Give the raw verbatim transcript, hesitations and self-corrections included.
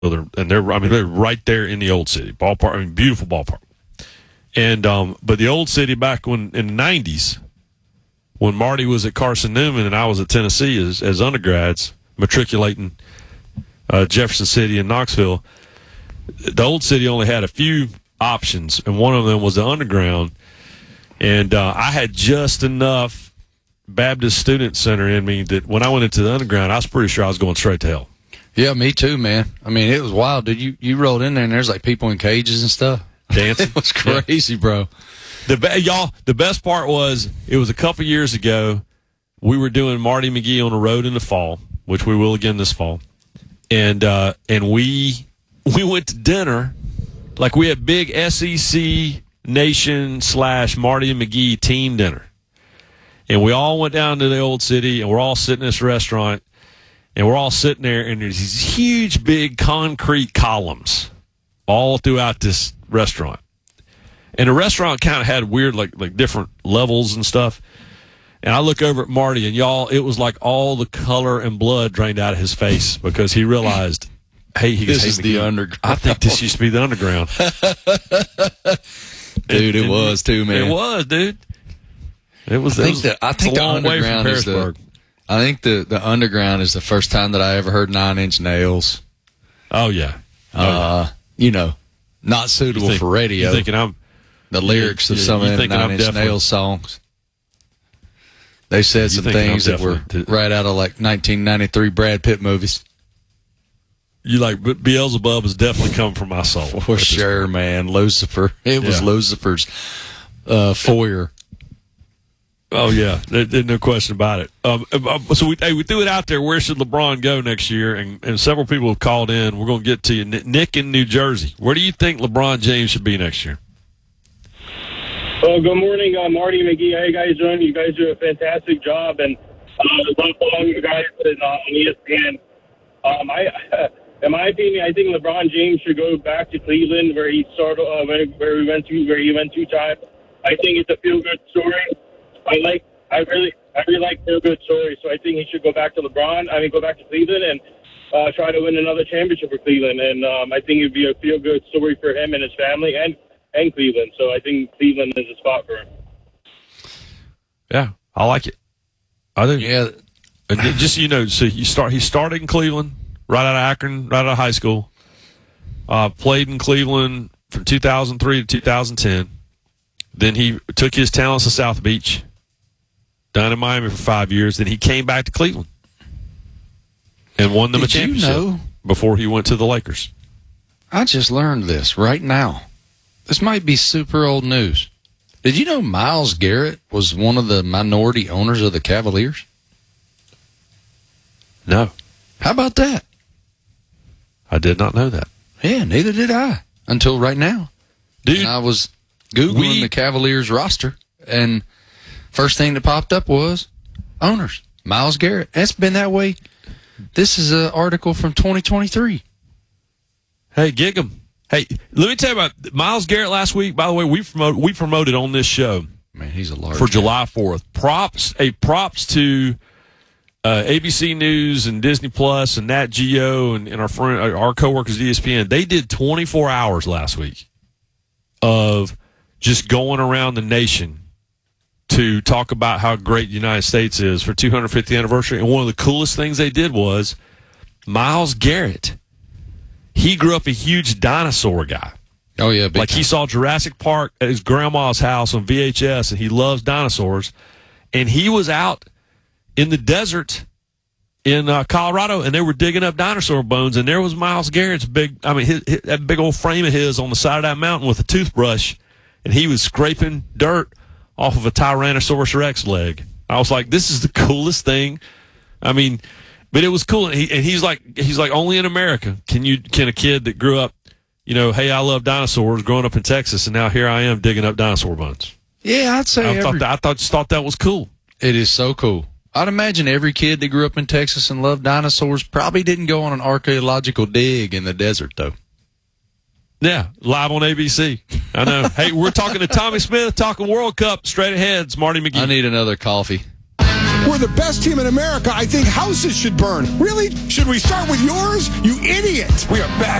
and they're I mean they're right there in the old city ballpark. I mean, beautiful ballpark. And um, but the old city back when in the nineties, when Marty was at Carson Newman and I was at Tennessee as as undergrads matriculating uh, Jefferson City and Knoxville, the old city only had a few options, and one of them was the underground. And uh, I had just enough Baptist Student Center in me that when I went into the underground, I was pretty sure I was going straight to hell. Yeah, me too, man. I mean, it was wild, dude. You you rolled in there and there's like people in cages and stuff. Dancing. It was crazy, yeah. Bro. The be- y'all, the best part was it was a couple years ago. We were doing Marty McGee on the road in the fall, which we will again this fall, and uh, and we we went to dinner, like we had big S E C Nation slash Marty and McGee team dinner, and we all went down to the old city, and we're all sitting in this restaurant. And we're all sitting there, and there's these huge, big concrete columns all throughout this restaurant. And the restaurant kind of had weird, like like different levels and stuff. And I look over at Marty, and y'all, it was like all the color and blood drained out of his face because he realized, hey, he this hey, is the underground. I think this used to be the underground. Dude, and, it was too, man. It was, dude. It was. I think, it was, that, I think the underground is the. I think the, the underground is the first time that I ever heard Nine Inch Nails. Oh yeah, oh, uh, yeah. You know, not suitable think, for radio. You thinking I'm the lyrics you, of some you of the Nine Inch Nails songs? They said some things that were t- right out of like nineteen ninety-three Brad Pitt movies. You like Beelzebub has definitely come from my soul for sure, man. Lucifer, it was yeah. Lucifer's uh, foyer. Oh yeah, there, there's no question about it. Um, so we hey, we threw it out there. Where should LeBron go next year? And, and several people have called in. We're going to get to you, Nick in New Jersey. Where do you think LeBron James should be next year? Well, good morning, uh, Marty McGee. How you guys doing? You guys do a fantastic job, and uh, love following you guys on, uh, on E S P N. Um, I, uh, in my opinion, I think LeBron James should go back to Cleveland, where he started, uh, where we went to, where he went two times. I think it's a feel-good story. I like, I really, I really like feel good stories. So I think he should go back to LeBron. I mean, go back to Cleveland and uh, try to win another championship for Cleveland. And um, I think it'd be a feel good story for him and his family and and Cleveland. So I think Cleveland is a spot for him. Yeah, I like it. I think. Yeah, and just so you know, so you start. He started in Cleveland, right out of Akron, right out of high school. Uh, played in Cleveland from two thousand three to two thousand ten. Then he took his talents to South Beach. Down in Miami for five years. Then he came back to Cleveland and won them Did a championship you know, before he went to the Lakers. I just learned this right now. This might be super old news. Did you know Myles Garrett was one of the minority owners of the Cavaliers? No. How about that? I did not know that. Yeah, neither did I until right now. Dude, and I was Googling we, the Cavaliers roster, and first thing that popped up was owners. Myles Garrett. It's been that way. This is an article from twenty twenty-three. Hey, gig 'em. Hey, let me tell you about Myles Garrett last week. By the way, we promoted, we promoted on this show. Man, he's a large for guy. July fourth. Props, a props to uh, A B C News and Disney Plus and Nat Geo and, and our friend, our coworkers at E S P N. They did twenty-four hours last week of just going around the nation to talk about how great the United States is for two hundred fiftieth anniversary. And one of the coolest things they did was Myles Garrett. He grew up a huge dinosaur guy. Oh, yeah. Big like time. He saw Jurassic Park at his grandma's house on V H S, and he loves dinosaurs. And he was out in the desert in uh, Colorado, and they were digging up dinosaur bones, and there was Myles Garrett's big, I mean, his, his, that big old frame of his on the side of that mountain with a toothbrush, and he was scraping dirt off of a Tyrannosaurus Rex leg. I was like, this is the coolest thing. I mean, but it was cool. And, he, and he's like, he's like, only in America can you, can a kid that grew up, you know, hey, I love dinosaurs, growing up in Texas, and now here I am digging up dinosaur bones. Yeah, I'd say I every, thought that, I thought, just thought that was cool. It is so cool. I'd imagine every kid that grew up in Texas and loved dinosaurs probably didn't go on an archaeological dig in the desert, though. Yeah, live on A B C. I know. Hey, we're talking to Tommy Smith, talking World Cup. Straight ahead, it's Marty McGee. I need another coffee. We're the best team in America. I think houses should burn. Really? Should we start with yours? You idiot. We are back.